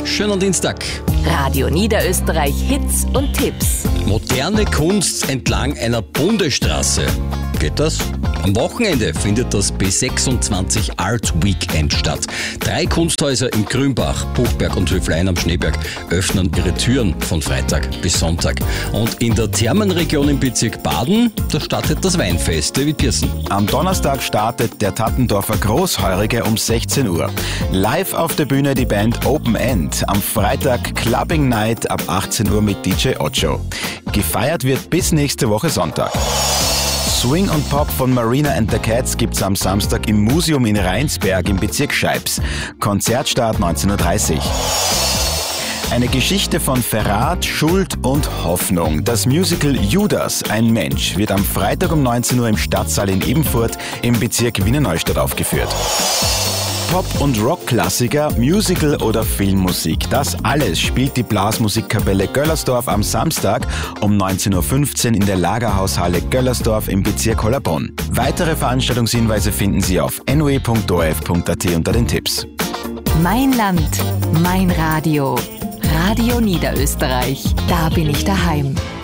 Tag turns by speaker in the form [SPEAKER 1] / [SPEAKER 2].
[SPEAKER 1] Schönen Dienstag.
[SPEAKER 2] Radio Niederösterreich Hits und Tipps.
[SPEAKER 1] Moderne Kunst entlang einer Bundesstraße. Geht das? Am Wochenende findet das B26 Art Weekend statt. 3 Kunsthäuser in Grünbach, Buchberg und Höflein am Schneeberg öffnen ihre Türen von Freitag bis Sonntag. Und in der Thermenregion im Bezirk Baden, da startet das Weinfest. David Pierson.
[SPEAKER 3] Am Donnerstag startet der Tattendorfer Großheurige um 16 Uhr. Live auf der Bühne die Band Open End. Am Freitag Clubbing Night ab 18 Uhr mit DJ Ocho. Gefeiert wird bis nächste Woche Sonntag. Swing und Pop von Marina and the Cats gibt's am Samstag im Museum in Rheinsberg im Bezirk Scheibs. Konzertstart 19.30 Uhr. Eine Geschichte von Verrat, Schuld und Hoffnung. Das Musical Judas, ein Mensch, wird am Freitag um 19 Uhr im Stadtsaal in Ebenfurt im Bezirk Wiener Neustadt aufgeführt. Pop- und Rockklassiker, Musical oder Filmmusik. Das alles spielt die Blasmusikkapelle Göllersdorf am Samstag um 19.15 Uhr in der Lagerhaushalle Göllersdorf im Bezirk Hollerbrunn. Weitere Veranstaltungshinweise finden Sie auf noe.orf.at unter den Tipps.
[SPEAKER 2] Mein Land, mein Radio. Radio Niederösterreich. Da bin ich daheim.